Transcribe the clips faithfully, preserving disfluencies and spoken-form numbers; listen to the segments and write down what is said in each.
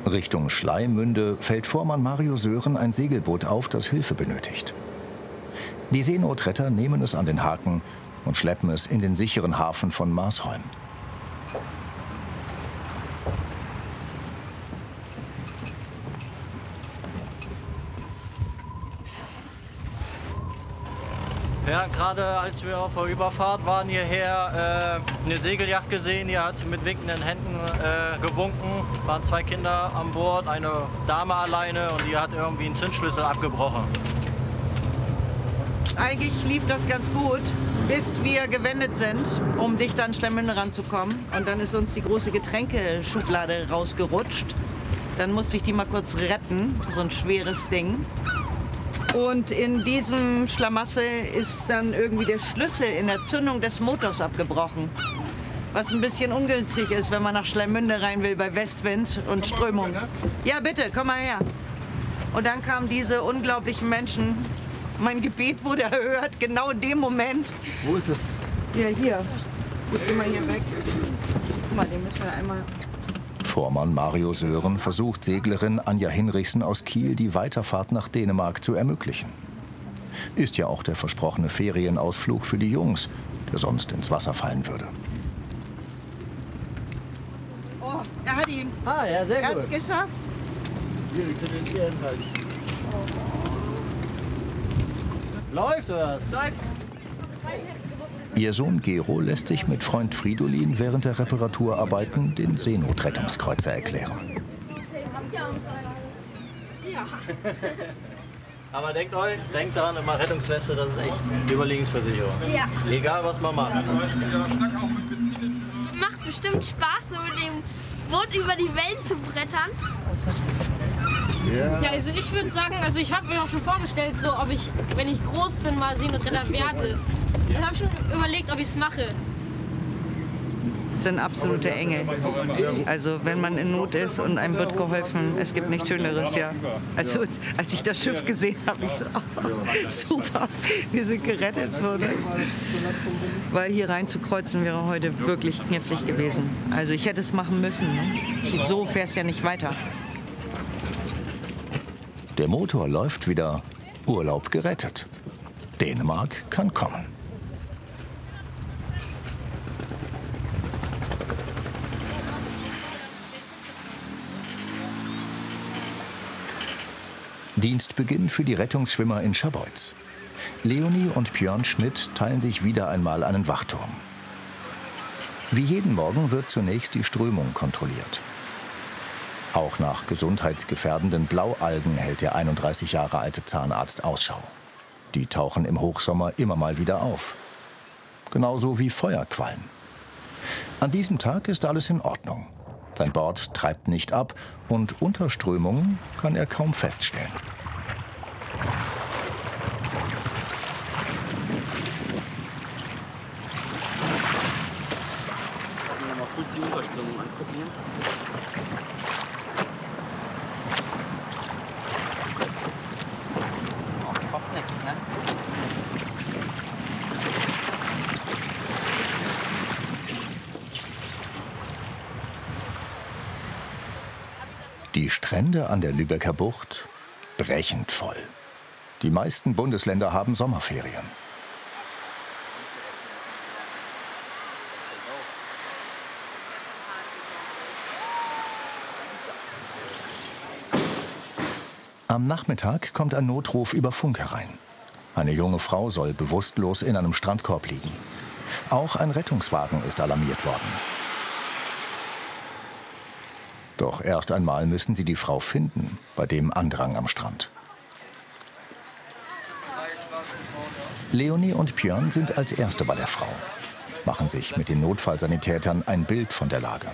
Richtung Schleimünde fällt Vormann Mario Sören ein Segelboot auf, das Hilfe benötigt. Die Seenotretter nehmen es an den Haken und schleppen es in den sicheren Hafen von Marsholm. Ja, gerade als wir auf der Überfahrt waren hierher, äh, eine Segelyacht gesehen, die hat mit winkenden Händen äh, gewunken. Waren zwei Kinder an Bord, eine Dame alleine und die hat irgendwie einen Zündschlüssel abgebrochen. Eigentlich lief das ganz gut, bis wir gewendet sind, um dicht an Schleimünde ranzukommen. Und dann ist uns die große Getränkeschublade rausgerutscht. Dann musste ich die mal kurz retten, so ein schweres Ding. Und in diesem Schlamassel ist dann irgendwie der Schlüssel in der Zündung des Motors abgebrochen. Was ein bisschen ungünstig ist, wenn man nach Schleimünde rein will bei Westwind und Strömung. Ja, bitte, komm mal her. Und dann kamen diese unglaublichen Menschen. Mein Gebet wurde erhört, genau in dem Moment. Wo ist es? Ja, hier. Gut, geh mal hier weg. Guck mal, den müssen wir einmal... Vormann Mario Sören versucht Seglerin Anja Hinrichsen aus Kiel die Weiterfahrt nach Dänemark zu ermöglichen. Ist ja auch der versprochene Ferienausflug für die Jungs, der sonst ins Wasser fallen würde. Oh, er hat ihn. Ah, ja, sehr Er hat gut. es geschafft. Hier, wir können den hier hinhalten. Läuft oder? Läuft. Ihr Sohn Gero lässt sich mit Freund Fridolin während der Reparaturarbeiten den Seenotrettungskreuzer erklären. Aber denkt euch, denkt daran, immer Rettungsweste, das ist echt die Überlebensversicherung. Ja. Egal, was man macht. Es macht bestimmt Spaß, so mit dem Boot über die Wellen zu brettern. Ja. Ja, also ich würde sagen, also ich habe mir auch schon vorgestellt, so ob ich, wenn ich groß bin, mal Seenotretter werde. Ich habe schon überlegt, ob ich es mache. Es sind absolute Engel. Also wenn man in Not ist und einem wird geholfen, es gibt nichts Schöneres, ja. Also als ich das Schiff gesehen habe, ich so, oh, super, wir sind gerettet. So, ne? Weil hier rein zu kreuzen wäre heute wirklich knifflig gewesen. Also ich hätte es machen müssen. Ne? So fährst ja nicht weiter. Der Motor läuft wieder, Urlaub gerettet. Dänemark kann kommen. Dienstbeginn für die Rettungsschwimmer in Scharbeutz. Leonie und Björn Schmidt teilen sich wieder einmal einen Wachturm. Wie jeden Morgen wird zunächst die Strömung kontrolliert. Auch nach gesundheitsgefährdenden Blaualgen hält der einunddreißig Jahre alte Zahnarzt Ausschau. Die tauchen im Hochsommer immer mal wieder auf. Genauso wie Feuerquallen. An diesem Tag ist alles in Ordnung. Sein Board treibt nicht ab und Unterströmungen kann er kaum feststellen. Mal kurz die Unterströmung angucken. Oh, fast nichts, ne? Die Strände an der Lübecker Bucht brechend voll. Die meisten Bundesländer haben Sommerferien. Am Nachmittag kommt ein Notruf über Funk herein. Eine junge Frau soll bewusstlos in einem Strandkorb liegen. Auch ein Rettungswagen ist alarmiert worden. Doch erst einmal müssen sie die Frau finden, bei dem Andrang am Strand. Leonie und Björn sind als Erste bei der Frau, machen sich mit den Notfallsanitätern ein Bild von der Lage.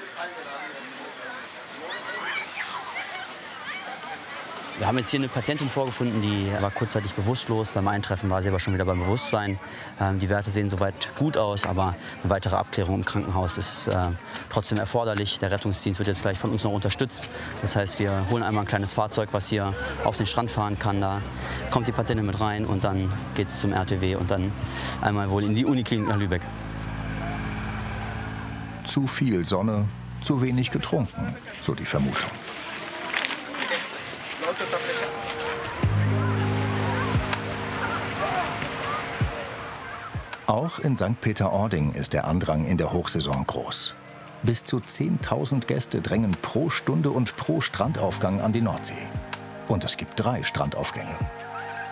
Wir haben jetzt hier eine Patientin vorgefunden, die war kurzzeitig bewusstlos. Beim Eintreffen war sie aber schon wieder beim Bewusstsein. Ähm, die Werte sehen soweit gut aus, aber eine weitere Abklärung im Krankenhaus ist äh, trotzdem erforderlich. Der Rettungsdienst wird jetzt gleich von uns noch unterstützt. Das heißt, wir holen einmal ein kleines Fahrzeug, was hier auf den Strand fahren kann. Da kommt die Patientin mit rein und dann geht es zum R T W und dann einmal wohl in die Uniklinik nach Lübeck. Zu viel Sonne, zu wenig getrunken, so die Vermutung. Auch in Sankt Peter-Ording ist der Andrang in der Hochsaison groß. Bis zu zehntausend Gäste drängen pro Stunde und pro Strandaufgang an die Nordsee. Und es gibt drei Strandaufgänge.